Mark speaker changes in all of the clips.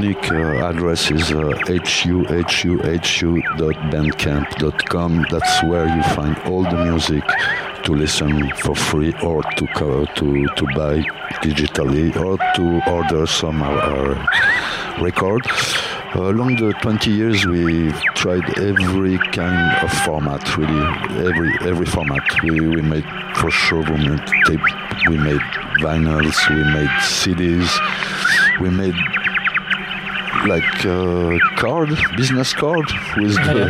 Speaker 1: unique address is huhu.bandcamp.com. That's where you find all the music to listen for free or to buy digitally or to order some record. Along the 20 years, we tried every kind of format, really, every format. We made for sure, we made tape, we made vinyls, we made CDs, we made like business card with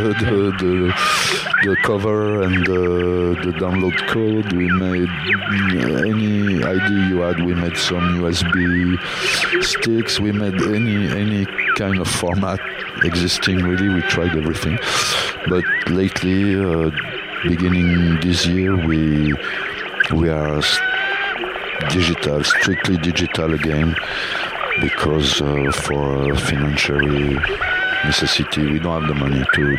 Speaker 1: the cover and the download code. We made any idea you had. We made some USB sticks. We made any kind of format existing. Really, we tried everything. But lately, beginning this year, we are digital, strictly digital again. Because for financial necessity, we don't have the money to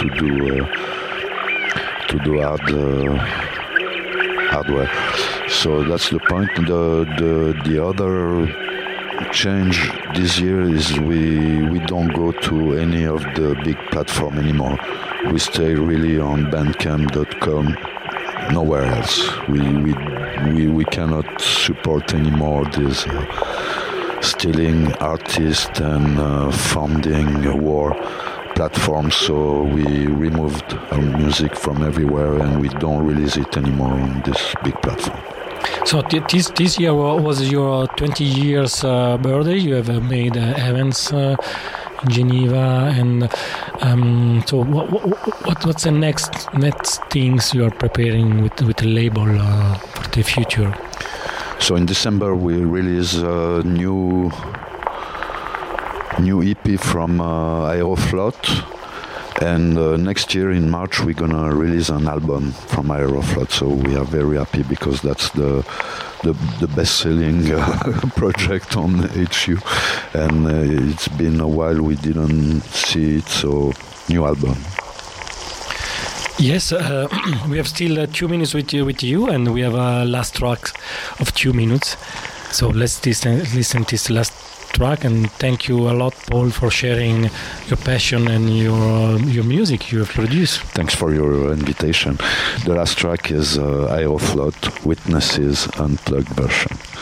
Speaker 1: do hardware. So that's the point. The other change this year is we don't go to any of the big platform anymore. We stay really on Bandcamp.com. Nowhere else. We cannot support anymore this. Stealing artists and funding war platforms, so we removed our music from everywhere and we don't release it anymore on this big platform.
Speaker 2: So this year was your 20 years birthday. You have made events in Geneva, and so what's the next things you are preparing with the label for the future?
Speaker 1: So in December we release a new EP from Aeroflot, and next year in March we're gonna release an album from Aeroflot. So we are very happy because that's the best-selling project on HU, and it's been a while we didn't see it. So new album.
Speaker 2: Yes, we have still 2 minutes with you, and we have a last track of 2 minutes. So let's listen to this last track, and thank you a lot, Paul, for sharing your passion and your music you have produced.
Speaker 1: Thanks for your invitation. The last track is Aeroflot, Witnesses Unplugged version.